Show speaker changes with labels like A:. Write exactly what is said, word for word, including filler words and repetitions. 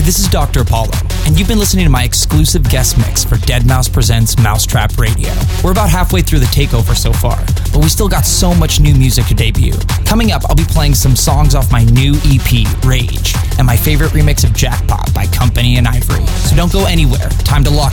A: this is Doctor Apollo, and you've been listening to my exclusive guest mix for deadmau five Presents Mousetrap Radio. We're about halfway through the takeover so far, but we still got so much new music to debut. Coming up, I'll be playing some songs off my new E P, Rage, and my favorite remix of Jackpot by Company and Ivory. So don't go anywhere. Time to lock